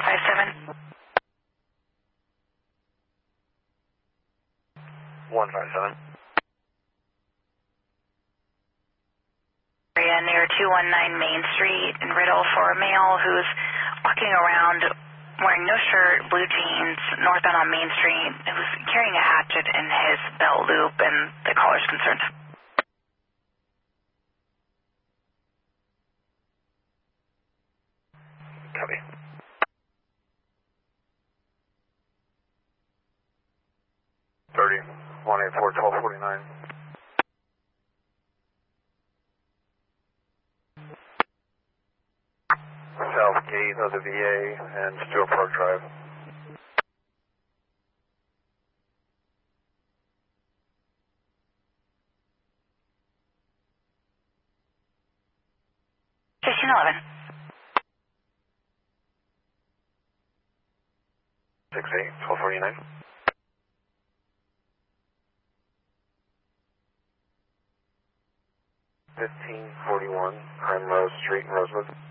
157. 157. Area near 219 Main Street in Riddle for a male who's walking around wearing no shirt, blue jeans, northbound on Main Street. He was carrying a hatchet in his belt loop, and the caller's concerned. Copy. Thirty 184 1249. South gate of the VA and Stewart Park Drive. Station 11. 68 1249. 1541 Primrose Street in Rosewood.